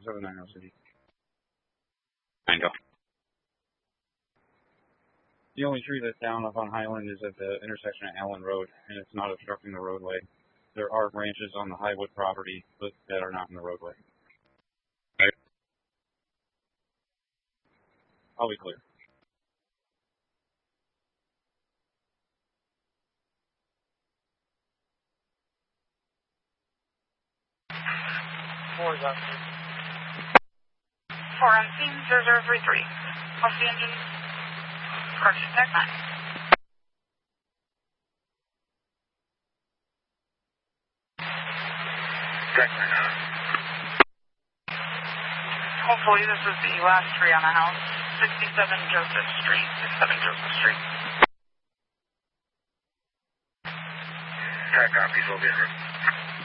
790 City. Mango. The only tree that's down up on Highland is at the intersection of Allen Road, and it's not obstructing the roadway. There are branches on the Highwood property, but that are not in the roadway. Right. I'll be clear. Four is up. 4 on scene, 0033. What's the engine? Correction, tech 9. Tech 9. Hopefully this is the last tree on the house. 67 Joseph Street, 67 Joseph Street. Tech copies, will be here.